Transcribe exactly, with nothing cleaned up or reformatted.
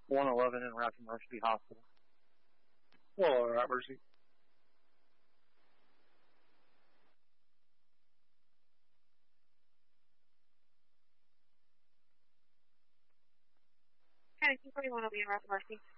one eleven in route to Mercy Hospital. Well, all right, Mercy. Okay, two forty-one will be in route to Mercy.